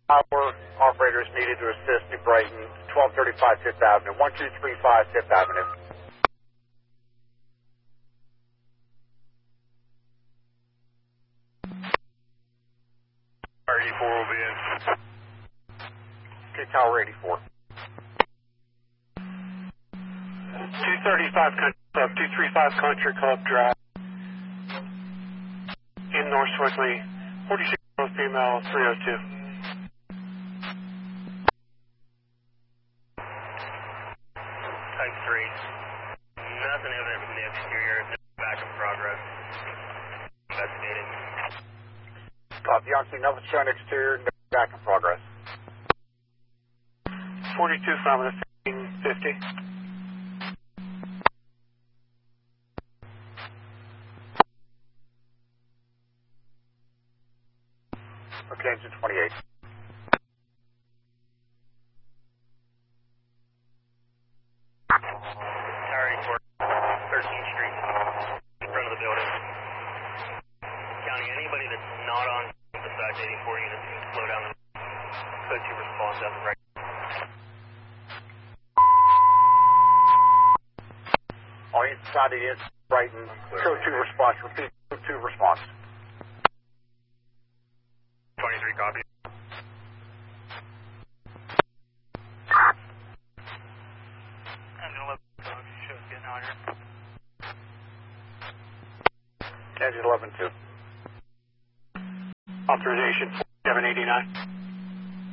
Our operators needed to assist New Brighton, 1235 Fifth Avenue, 1235 Fifth Avenue. Tower 84 will be in. Okay, Tower 84. 235 Country Club, 235 Country Club Drive. In North Swiftly, 46 female 302. Type 3. Nothing evident from the exterior. Back in progress. Investigating. Copy, Yankee, nothing showing exterior, no back in progress. 42 from 1550. Okay, engine 28. Tower 84, 13th Street, in front of the building. County, anybody that's not on besides 84 units can slow down the code 2 response as of right. All units decided is Brighton, code 2 response, repeat, code 2 response. 23 copy. Engine 11-2. Authorization 4789.